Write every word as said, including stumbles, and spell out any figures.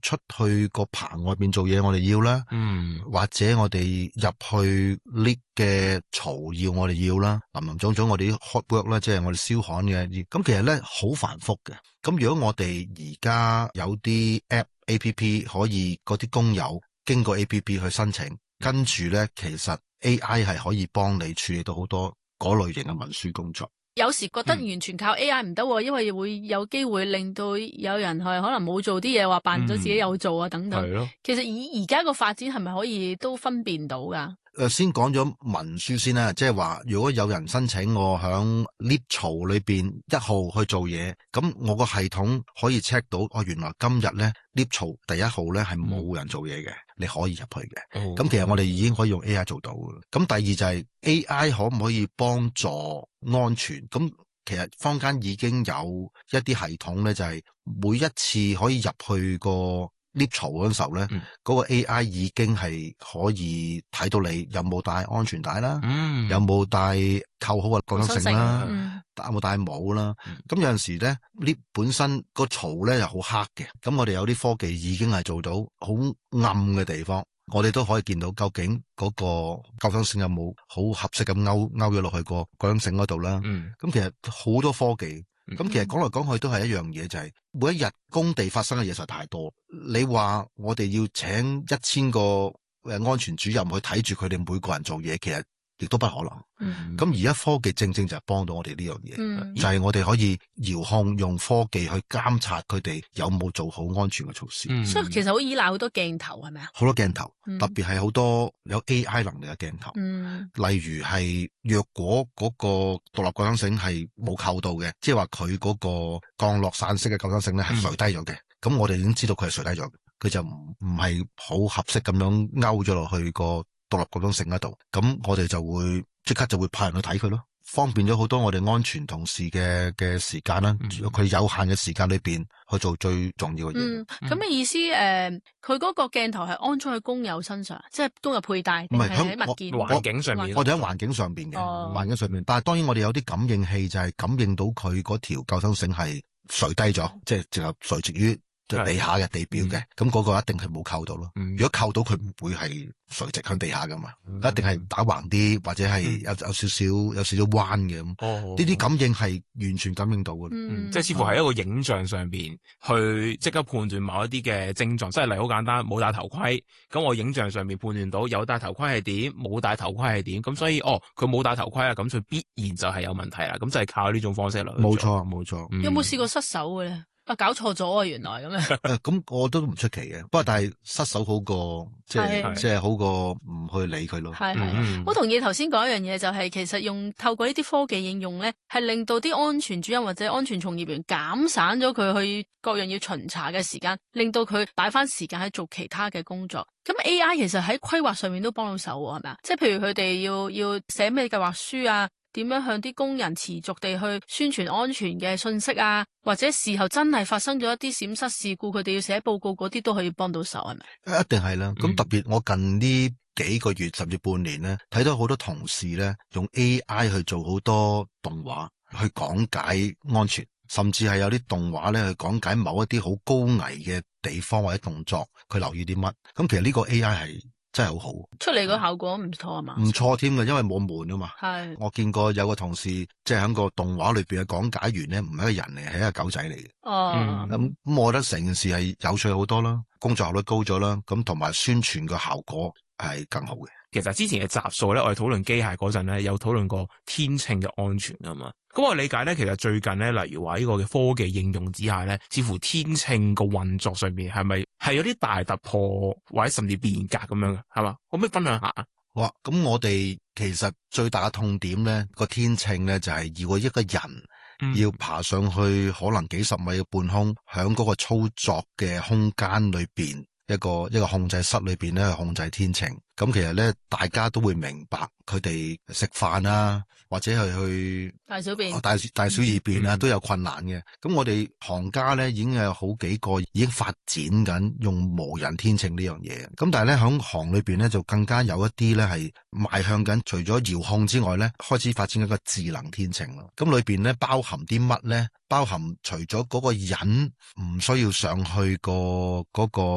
出去個棚外邊做嘢，我哋要啦， 嗯， 或者我哋入去 lift 嘅槽要我哋要啦，林林總總我哋啲 hot work 啦，即係我哋燒焊嘅，咁其實咧好繁複嘅。咁如果我哋而家有啲 app A P P 可以嗰啲工友經過 A P P 去申請，跟住咧其實 A I 係可以幫你處理到好多嗰類型嘅文書工作。 有時覺得完全靠 A I 唔得，嗯，因為會有機會令到有人係可能冇做啲嘢，話扮咗自己有做啊等等。係咯，其實以而家個發展係咪可以都分辨到噶？ 誒，先講咗文書先啦，即係話如果有人申請我響 lift 槽裏邊一號去做嘢，咁我個系統可以 check 到，哦，原來今日咧 lift 槽第一號咧係冇人做嘢嘅，嗯，你可以入去嘅。咁，哦，其實我哋已經可以用 A I 做到嘅。咁第二就係 A I 可唔可以幫助安全？咁其實坊間已經有一啲系統咧，就係每一次可以入去個lift 槽嗰陣時候咧，嗰、嗯那個 A I 已經係可以睇到你有冇帶安全帶啦，嗯、有冇帶扣好嘅鋼繩繩啦，嗯、有冇帶帽啦。咁、嗯、有陣時咧 lift 本身個槽咧又好黑嘅，咁我哋有啲科技已經係做到好暗嘅地方，我哋都可以見到究竟嗰個救生繩有冇好合適咁勾勾咗落去個鋼繩嗰度啦。咁、嗯、其實好多科技。咁其實講嚟講去都係一樣嘢，就係、是、每一日工地發生嘅嘢實在太多。你話我哋要請一千個誒安全主任去睇住佢哋每個人做嘢，其實亦都不可能。咁而家科技正正就係幫到我哋呢樣嘢，嗯、就係、是、我哋可以遙控用科技去監察佢哋有冇做好安全嘅措施。 嗯、所以其實好依賴好多鏡頭，係咪啊？ 好多鏡頭， 嗯、 特別係好多有 A I 能力嘅鏡頭。嗯、例如係若果嗰個獨立救生繩係冇扣到嘅，即係話佢嗰個降落傘式嘅救生繩咧係垂低咗嘅，咁、嗯、我哋已經知道佢係垂低咗，佢就唔唔係好合適咁樣勾咗落去個獨立救生繩嗰度，咁我哋就會即刻就會派人去睇佢咯，方便咗好多我哋安全同事嘅嘅時間啦。佢、嗯、有限嘅時間裏邊去做最重要嘅嘢。嗯， 咁嘅意思誒，佢、呃、嗰個鏡頭係安裝喺工友身上，即係工友佩戴，定係喺物件環境上面？ 我哋喺環境上邊嘅環境上面，但係當然我哋有啲感應器就係感應到佢嗰條救生繩係垂低咗，即係直頭垂直於地下嘅地表嘅，咁嗰、嗯、個一定係冇扣到咯。嗯、如果扣到佢唔會係垂直向地下噶嘛，嗯、一定係打橫啲或者係有有少少有少少彎嘅咁。呢啲、哦、感應係完全感應到嘅， 嗯嗯、即係似乎喺一個影像上邊去即刻判斷某一啲嘅症狀。即係例如好簡單，冇戴頭盔，咁我影像上面判斷到有戴頭盔係點，冇戴頭盔係點，咁所以哦佢冇戴頭盔啊，咁佢必然就係有問題啦。咁就係靠呢種方式嚟。冇錯冇錯。 嗯、有冇試過失手嘅咧？啊，搞錯咗啊！原來咁樣。誒， 咁我都唔出奇嘅，不過但係失手好過，即係即係好過唔去理佢咯。 係係，好同意頭先講一樣嘢，就係、是、其實用透過呢啲科技應用咧，係令到啲安全主任或者安全從業員減散咗佢去各樣要巡查嘅時間，令到佢擺翻時間喺做其他嘅工作。咁 A I 其實喺規劃上面都幫到手喎，係咪啊？即係譬如佢哋要要寫咩計劃書啊？點樣向啲工人持續地去宣傳安全嘅信息啊？或者事後真係發生咗一啲閃失事故，佢哋要寫報告嗰啲都可以幫到手，係咪？ 一定係啦。咁、嗯、特別我近呢幾個月甚至半年咧，睇到好多同事咧用 A I 去做好多動畫去講解安全，甚至係有啲動畫咧去講解某一啲好高危嘅地方或者動作，佢留意啲乜。咁其實呢個 A I 係真係好好， 出嚟個效果唔錯啊嘛， 唔錯添嘅，因為冇悶啊嘛。 係， 我見過有個同事即係喺個動畫裏邊嘅講解員咧，唔係一個人嚟，係一個狗仔嚟嘅。 哦， 咁咁、嗯，我覺得成件事係有趣好多啦，工作效率高咗啦，咁同埋宣傳嘅效果係更好嘅。 其實之前嘅集數咧，我哋討論機械嗰陣咧，有討論過天秤嘅安全啊嘛。咁我理解咧，其實最近咧，例如話呢個嘅科技應用之下咧，似乎天秤個運作上面係咪係有啲大突破，或者甚至變革咁樣嘅，係嘛？可唔可以分享下？ 好啊，咁我哋其實最大嘅痛點咧，個天秤咧就係要一個人要爬上去可能幾十米嘅半空，響嗰個操作嘅空間裏邊，一個一個控制室裏邊咧去控制天秤。咁其實咧，大家都會明白佢哋食飯啊，或者係去大小便、 大大小二便啊， 嗯、 都有困難嘅。咁我哋行家咧已經有好幾個已經發展緊用無人天秤呢樣嘢。咁但係咧響行裏邊咧就更加有一啲咧係邁向緊，除咗遙控之外咧，開始發展一個智能天秤咯。咁裏邊咧包含啲乜咧？包含除咗嗰個人唔需要上去個嗰個